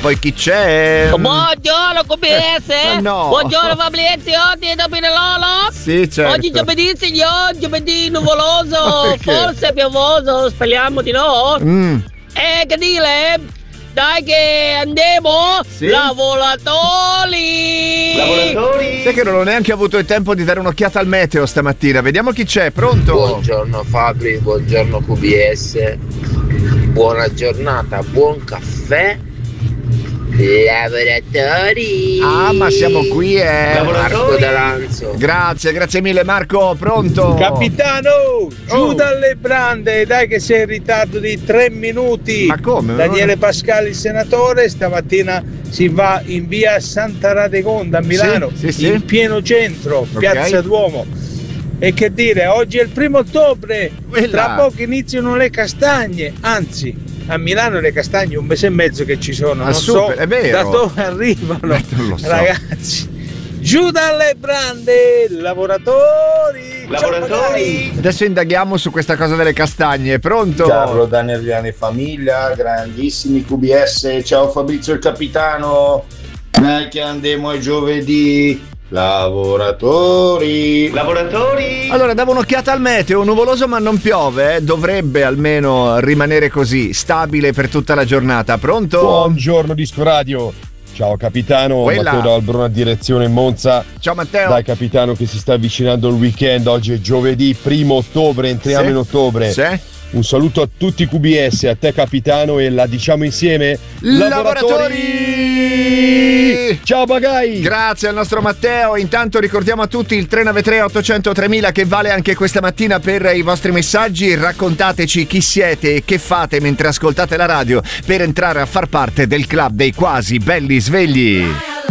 poi chi c'è? Buongiorno QBS. No. Buongiorno Fabrizi, oggi è dopo Lolo. Sì, certo. Oggi giovedì, signor, giovedì nuvoloso, Perché? forse piovoso, speriamo di no. Che dire? Dai che andiamo. Sì. Lavoratori. Sai che non ho neanche avuto il tempo di dare un'occhiata al meteo stamattina. Vediamo chi c'è, pronto? Buongiorno Fabri, buongiorno QBS. Buona giornata, buon caffè. Lavoratori. Ah, ma siamo qui, Marco D'Alanzo. Grazie mille Marco, pronto? Capitano, giù dalle brande, dai che sei in ritardo di 3 minuti. Ma come? Daniele Pascali, il senatore, stamattina si va in via Santa Radegonda a Milano, Sì. in pieno centro, Piazza Duomo. E che dire, oggi è il 1° ottobre, tra poco iniziano le castagne, anzi a Milano le castagne 1 mese e mezzo che ci sono, non so è vero. da dove arrivano, non lo so. ragazzi. Giù dalle brande, lavoratori. Adesso indaghiamo su questa cosa delle castagne, pronto? Ciao Daniel Viani e famiglia, grandissimi QBS, ciao Fabrizio il capitano, dai che andiamo a giovedì. Lavoratori. Allora, davo un'occhiata al meteo, nuvoloso ma non piove, dovrebbe almeno rimanere così, stabile per tutta la giornata. Pronto? Buongiorno Disco Radio. Ciao capitano, Quella. Matteo Albrona direzione Monza. Ciao Matteo. Dai capitano che si sta avvicinando il weekend, oggi è giovedì 1° ottobre, entriamo in ottobre. Sì. Un saluto a tutti i QBS, a te capitano e la diciamo insieme. Lavoratori! Ciao Bagai! Grazie al nostro Matteo. Intanto ricordiamo a tutti il 393 800 3000 che vale anche questa mattina per i vostri messaggi. Raccontateci chi siete e che fate mentre ascoltate la radio per entrare a far parte del club dei quasi belli svegli.